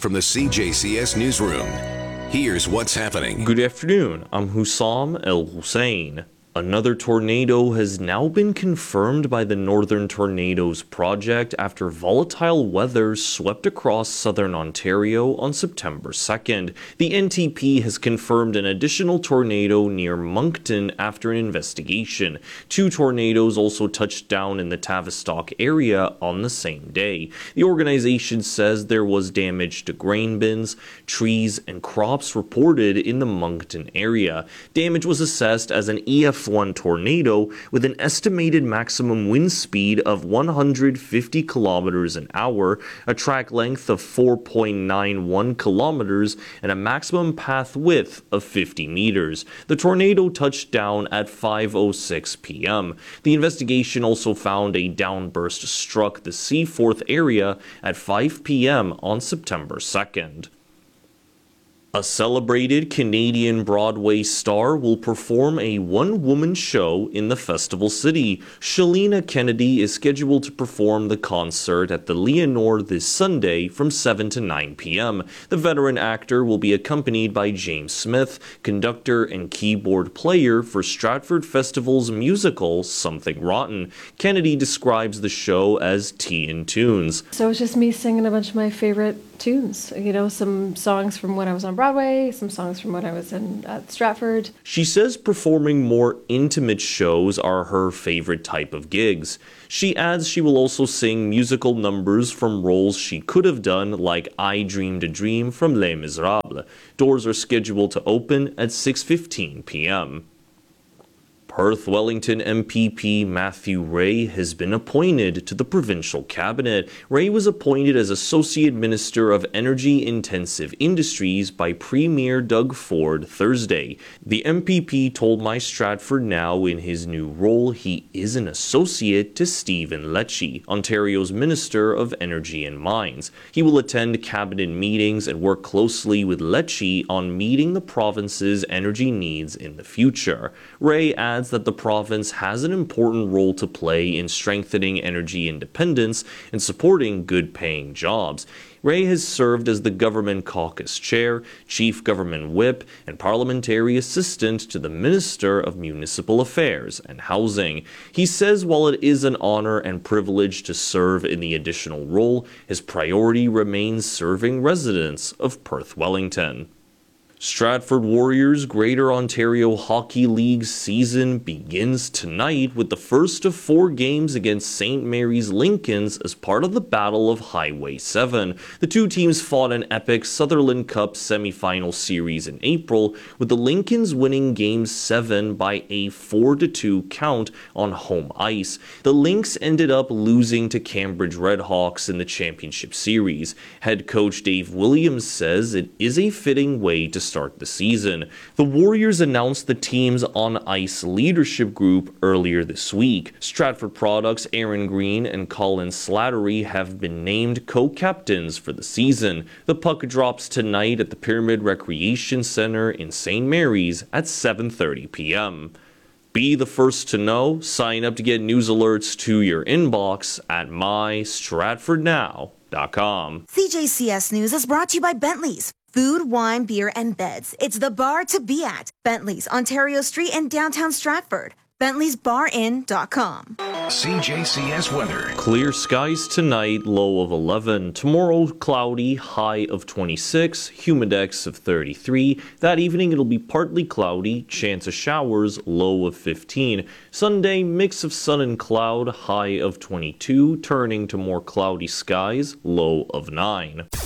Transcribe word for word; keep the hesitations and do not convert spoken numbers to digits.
from the C J C S Newsroom. Here's what's happening. Good afternoon. I'm Hussam El Hussein. Another tornado has now been confirmed by the Northern Tornadoes Project after volatile weather swept across southern Ontario on September second. The N T P has confirmed an additional tornado near Moncton after an investigation. Two tornadoes also touched down in the Tavistock area on the same day. The organization says there was damage to grain bins, trees, and crops reported in the Moncton area. Damage was assessed as an E F one tornado with an estimated maximum wind speed of one hundred fifty kilometers an hour, a track length of four point nine one kilometers, and a maximum path width of fifty meters. The tornado touched down at five oh six p m The investigation also found a downburst struck the Seaforth area at five p m on September second. A celebrated Canadian Broadway star will perform a one-woman show in the Festival City. Shalina Kennedy is scheduled to perform the concert at the Leonore this Sunday from seven to nine p m The veteran actor will be accompanied by James Smith, conductor and keyboard player for Stratford Festival's musical Something Rotten. Kennedy describes the show as tea and tunes. So it's just me singing a bunch of my favorite tunes, you know, some songs from when I was on Broadway, some songs from when I was in at Stratford. She says performing more intimate shows are her favorite type of gigs. She adds she will also sing musical numbers from roles she could have done, like I Dreamed a Dream from Les Miserables. Doors are scheduled to open at six fifteen p m Perth Wellington M P P Matthew Ray has been appointed to the provincial cabinet. Ray was appointed as Associate Minister of Energy Intensive Industries by Premier Doug Ford Thursday. The M P P told My Stratford Now in his new role he is an associate to Stephen Lecce, Ontario's Minister of Energy and Mines. He will attend cabinet meetings and work closely with Lecce on meeting the province's energy needs in the future. Ray adds that the province has an important role to play in strengthening energy independence and supporting good-paying jobs. Ray has served as the Government Caucus Chair, Chief Government Whip, and Parliamentary Assistant to the Minister of Municipal Affairs and Housing. He says while it is an honor and privilege to serve in the additional role, his priority remains serving residents of Perth Wellington. Stratford Warriors Greater Ontario Hockey League season begins tonight with the first of four games against Saint Mary's Lincolns as part of the Battle of Highway seven. The two teams fought an epic Sutherland Cup semi-final series in April, with the Lincolns winning Game seven by a four to two count on home ice. The Lynx ended up losing to Cambridge Redhawks in the championship series. Head coach Dave Williams says it is a fitting way to start the season. The Warriors announced the team's on-ice leadership group earlier this week. Stratford Products' Aaron Green and Colin Slattery have been named co-captains for the season. The puck drops tonight at the Pyramid Recreation Centre in Saint Mary's at seven thirty p m Be the first to know. Sign up to get news alerts to your inbox at my stratford now dot com. C J C S News is brought to you by Bentley's. Food, wine, beer, and beds. It's the bar to be at. Bentley's, Ontario Street in downtown Stratford. Bentley's Bar Inn dot com. C J C S weather. Clear skies tonight, low of eleven. Tomorrow, cloudy, high of twenty-six, humidex of thirty-three. That evening, it'll be partly cloudy, chance of showers, low of fifteen. Sunday, mix of sun and cloud, high of twenty-two, turning to more cloudy skies, low of nine.